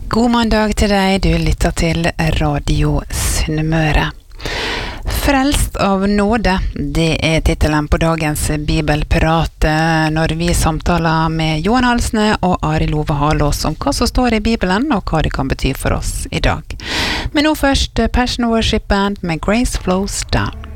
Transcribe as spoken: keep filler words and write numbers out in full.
God mandag til deg, du lytter til Radio Sunnmøre. Frelst av nåde, det er titelen på dagens Bibelprat når vi samtaler med Johan Halsne og Ari Love Halås om hva som står i Bibelen og hva det kan bety for oss i dag. Men nå først Passion Worship Band med Grace Flows Down.